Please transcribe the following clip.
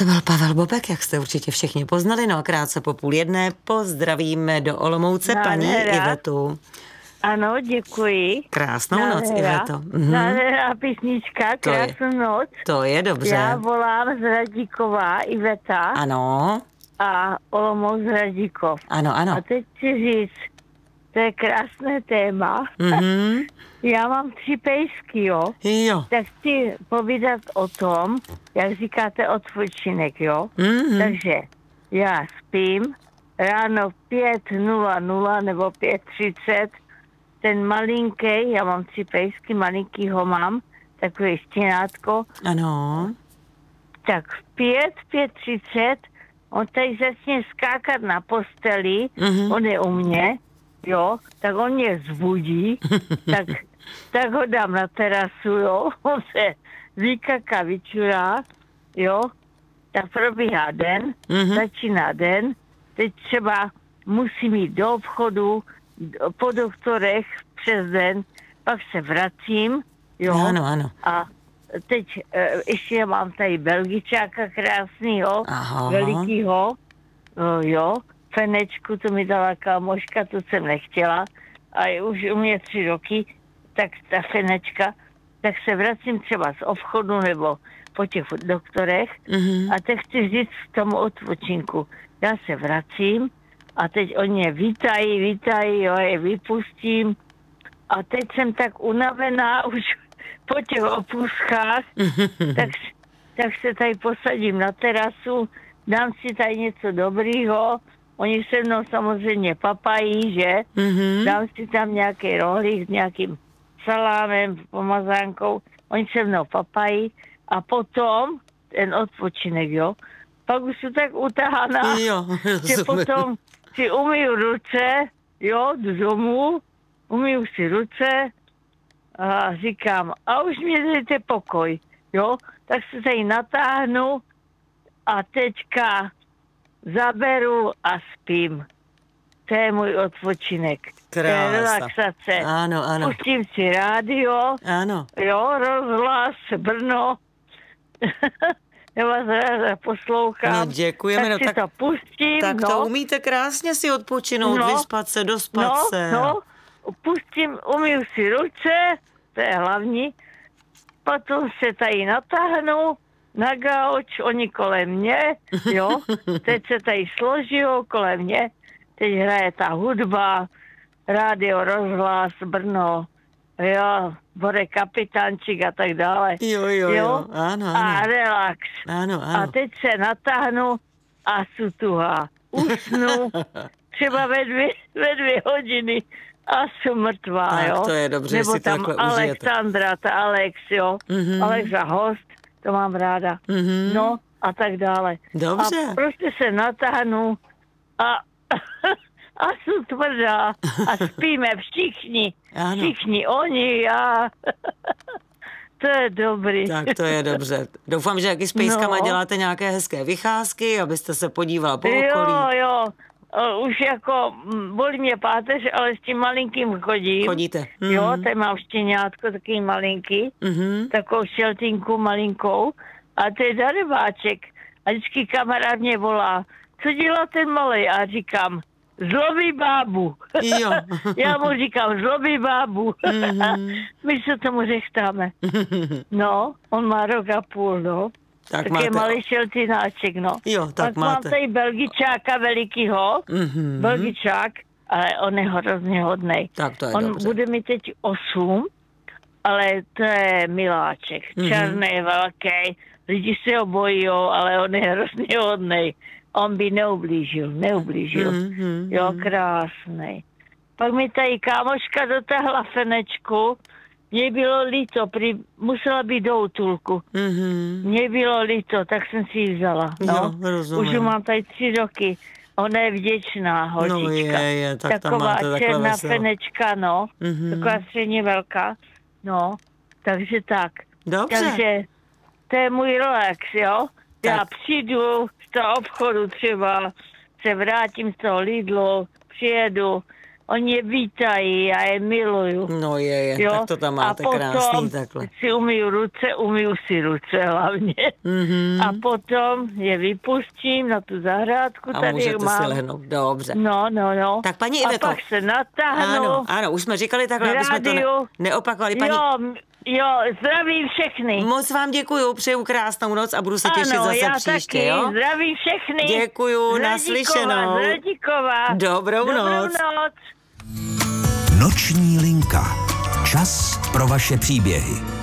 To byl Pavel Bobek, jak jste určitě všichni poznali. No a krátce po 12:30 pozdravíme do Olomouce paní Ivetu. Ano, děkuji. Krásnou noc, Iveto. Nádherná písnička, krásnou noc. To je dobře. Já volám z Radíkova, Iveta. Ano. A Olomouc z Radíkov. Ano, ano. A teď chci říct, to je krásné téma. Mm-hmm. Já mám 3 pejsky, jo? Jo. Tak chci povídat o tom, jak říkáte, odpočinek, jo? Mm-hmm. Takže já spím, ráno 5:00 nebo 5:30, ten malinký, já mám 3 pejsky, malinkýho mám, takový štěnátko. Ano. Tak v 5:30, on tady začne skákat na posteli, on je u mě, jo, tak on mě zbudí, tak ho dám na terasu, jo, on se vykaká, vyčurá, jo, tak probíhá den, začíná den, teď třeba musím jít do obchodu, po doktorech přes den, pak se vracím, jo, ano. A teď ještě mám tady Belgičáka krásnýho, velikýho, jo, Fenečku, to mi dala kámoška, to jsem nechtěla, a je už u mě 3 roky, tak ta Fenečka, tak se vracím třeba z obchodu nebo po těch doktorech a teď chci říct k tomu odpočinku. Já se vracím a teď oni mě vítají, jo, je vypustím a teď jsem tak unavená už po těch opůzkách, tak se tady posadím na terasu, dám si tady něco dobrýho, oni se mnou samozřejmě papají, že? Dám si tam nějaký rohlík s nějakým salámem, pomazánkou, oni se mnou papají a potom ten odpočinek, jo? Pak už jsem tak utahaná, že potom si umyju ruce, jo, jdu domů, umyju si ruce a říkám, a už mě dejte pokoj, jo? Tak se tady natáhnu a teďka zaberu a spím. To je můj odpočinek. Krása. To je relaxace. Ano. Pustím si rádio. Ano. Jo, rozhlas, Brno. Já vás ráda poslouchám. No, děkujeme. Tak si to pustím. Tak to umíte krásně si odpočinout, vyspat se, dospat se. Pustím, umiju si ruce, to je hlavní. Potom se tady natáhnu na gauč, oni kolem mě, jo. Teď se tady složijou kolem mě. Teď hraje ta hudba, rádio, rozhlas, Brno, jo, Borek Kapitánčik a tak dále. Jo, ano. A relax. Ano. A teď se natáhnu a sutuha. Usnu třeba ve 2 hodiny a jsem mrtvá, tak, jo. To je dobře, nebo si tam takhle Alexandra, ta Alex, jo. Alexa Host, to mám ráda. No a tak dále. Dobře. A prostě se natáhnu a jsem tvrdá a spíme všichni. Ano. Všichni, oni, já. To je dobrý. Tak to je dobře. Doufám, že jak i s pejskama děláte nějaké hezké vycházky, abyste se podívala po okolí. Jo. Už jako bolí mě páteř, ale s tím malinkým chodím. Chodíte. Jo, tady mám štěňátko, takový malinký. Takovou šeltinku malinkou. A to je darebáček. A vždycky kamarád mě volá, co dělá ten malej? A říkám, zlobí bábu. Jo. Já mu říkám, zlobí bábu. My se tomu řechtáme. No, on má 1,5 roku, no. Tak je malý šeltináček, no. Jo, tak máte. Mám tady Belgičáka velikýho, Belgičák, ale on je hrozně hodnej. Tak to je on dobře. bude mi teď 8, ale to je miláček. Černý, velký, lidi se ho bojí, ale on je hrozně hodnej. On by neublížil. Jo, krásnej. Pak mi tady kámoška dotáhla Fenečku, mně bylo líto, musela být do útulku. Mně bylo líto, tak jsem si ji vzala. No. Už mám tady 3 roky. Ona je vděčná holčička. No tak taková černá veselo. Fenečka, no. Taková středně velká. No, takže tak. Dobře. Takže to je můj relax, jo. Tak. Já přijdu z toho obchodu třeba, se vrátím z toho Lidlu, přijedu, oni je vítají, já je miluju. No je, tak to tam máte krásný takhle. Si umiju si ruce hlavně. A potom je vypustím na tu zahrádku, a tady můžete mám. si lehnout, dobře. No. Tak paní Iveko. A pak se natáhnu. Ano, už jsme říkali takhle, aby jsme to neopakovali. Paní... Jo, zdravím všechny. Moc vám děkuju, přeju krásnou noc a budu se těšit zase příště, taky. jo? Zdravím všechny. Děkuju, naslyšenou. Dobrou noc. Noční linka. Čas pro vaše příběhy.